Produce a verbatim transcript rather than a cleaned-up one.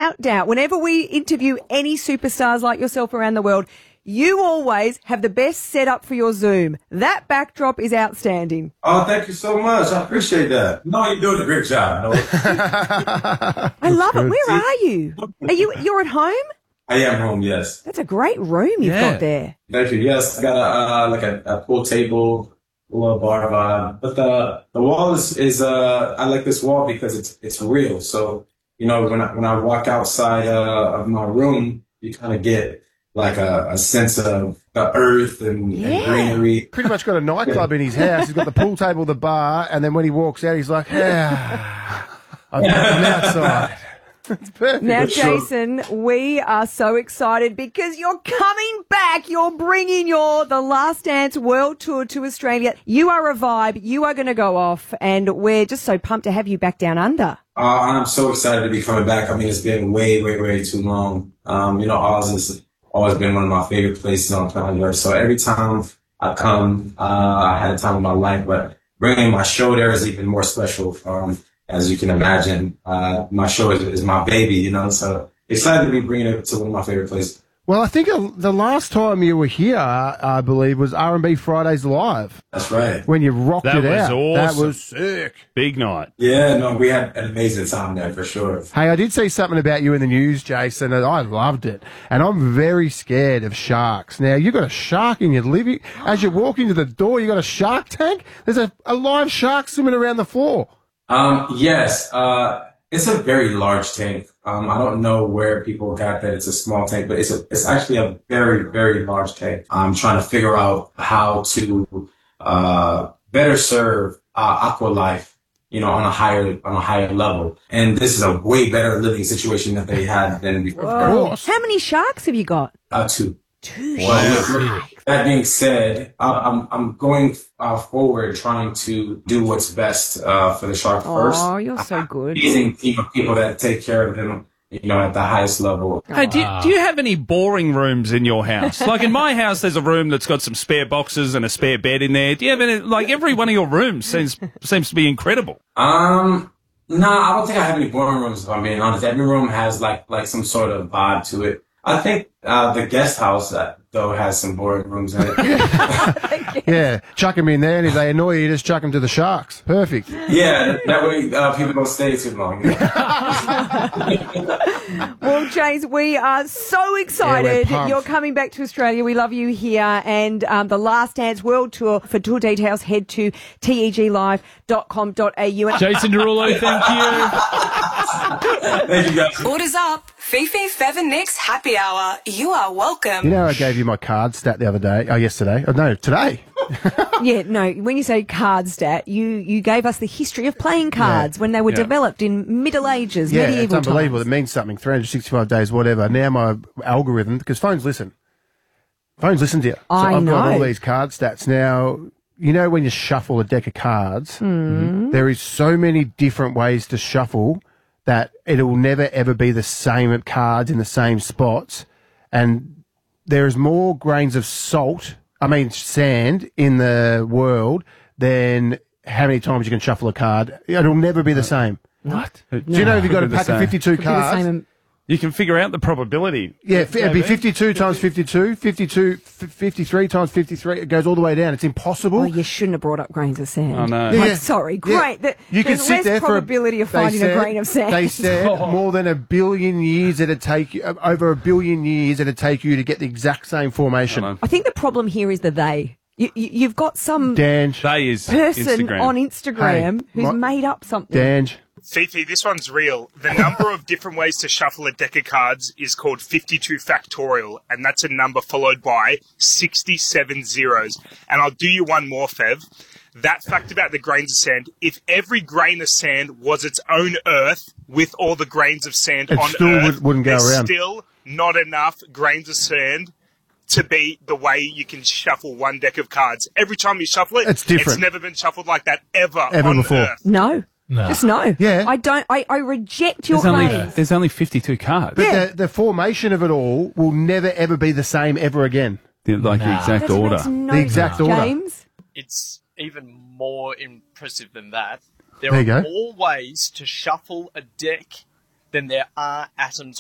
without doubt, whenever we interview any superstars like yourself around the world, you always have the best setup for your Zoom. That backdrop is outstanding. Oh, thank you so much. I appreciate that. No, you're doing a great job. No. I love it. Where are you? Are you, you're at home? I am home, yes. That's a great room you've Yeah. got there. Thank you. Yes, I got a, uh, like a, a pool table, a little bar vibe. But the, the wall is, is, uh, I like this wall because it's, it's real. So, you know, when I, when I walk outside, uh, of my room, you kind of get like a, a sense of the earth and, Yeah. and greenery. Pretty much got a nightclub in his house. He's got the pool table, the bar, and then when he walks out, he's like, yeah, I'm, I'm outside. It's perfect. Now, Sure. Jason, we are so excited because you're coming back. You're bringing your The Last Dance World Tour to Australia. You are a vibe. You are going to go off, and we're just so pumped to have you back down under. Uh, I'm so excited to be coming back. I mean, it's been way, way, way too long. Um, you know, Oz has always been one of my favorite places on planet Earth. So every time I come, uh, I had a time of my life, but bringing my show there is even more special. Um, as you can imagine, uh, my show is, is my baby, you know, so excited to be bringing it to one of my favorite places. Well, I think uh, the last time you were here, I believe, was R and B Fridays Live That's right. when you rocked That it was out. awesome. That was sick. Big night. Yeah, no, we had an amazing time there for sure. Hey, I did see something about you in the news, Jason, and I loved it. And I'm very scared of sharks. Now, you've got a shark in your living. As you walk into the door, you got a shark tank. There's a, a live shark swimming around the floor. Um, yes, uh, it's a very large tank. Um, I don't know where people got that it's a small tank, but it's a, it's actually a very, very large tank. I'm trying to figure out how to, uh, better serve, uh, aqua life, you know, on a higher, on a higher level. And this is a way better living situation that they had than before. Whoa. How many sharks have you got? Uh, two. Two Well, sharks. that being said, uh, I'm I'm going uh, forward, trying to do what's best uh, for the shark first. Oh, you're so good. Amazing team of people that take care of them, you know, at the highest level. Hey, do you, do you have any boring rooms in your house? Like in my house, there's a room that's got some spare boxes and a spare bed in there. Do you have any, like every one of your rooms seems seems to be incredible. Um, no, I don't think I have any boring rooms, if I'm being honest. Every room has like like some sort of vibe to it. I think uh, the guest house, uh, though, has some boring rooms in it. Yeah, chuck him in there, and if they annoy you, just chuck him to the sharks. Perfect. Yeah, that way uh, people don't stay too long. Well, James, we are so excited Yeah, we're pumped. you're coming back to Australia. We love you here. And um, the Last Dance World Tour, for tour details, head to T E G live dot com dot a u. Jason Derulo, thank you. Thank you, guys. Orders up. Fifi, Fev and Nick's happy hour. You are welcome. You know, I gave you my card stat the other day. Oh, yesterday. Oh, no, today. Yeah, no, when you say card stat, you, you gave us the history of playing cards when they were Yeah. developed in Middle Ages, Yeah, medieval it's unbelievable. times. It means something. three hundred sixty-five days, whatever. Now my algorithm, because phones listen. Phones listen to you. So I I've got all know. these card stats. Now, you know when you shuffle a deck of cards, Hmm. there is so many different ways to shuffle that it'll never, ever be the same cards in the same spots. And there is more grains of salt, I mean sand, in the world than how many times you can shuffle a card. It'll never be the same. What? Do you know if you've got a Could be the pack of same. fifty-two Could be the cards? same. You can figure out the probability. Yeah, f- it'd be fifty-two times fifty-two, fifty-two, f- fifty-three times fifty-three. It goes all the way down. It's impossible. Oh, you shouldn't have brought up grains of sand. Oh, no. Yeah, Like, yeah. sorry, Yeah. great. That- You can there's sit less there for probability of they finding said- a grain of sand. They said more than a billion years it'd take you, over a billion years it'd take you to get the exact same formation. I know. I think the problem here is the they. You, you, you've got some Dange, They is person Instagram. on Instagram Hey, who's my- made up something. Dange. Fifi, this one's real. The number of different ways to shuffle a deck of cards is called fifty-two factorial, and that's a number followed by sixty-seven zeros. And I'll do you one more, Fev. That fact about the grains of sand, if every grain of sand was its own Earth with all the grains of sand It on still Earth, would- wouldn't go there's around. still not enough grains of sand to be the way you can shuffle one deck of cards. Every time you shuffle it, It's different. It's never been shuffled like that ever, Ever on before. Earth. No. Just no. Yeah. I don't. I, I reject your There's only, claims. there's only fifty-two cards. But Yeah. the, the formation of it all will never ever be the same ever again. The- Like the exact That order. makes no The exact sense, order. James. It's even more impressive than that. There There you are go. more ways to shuffle a deck than there are atoms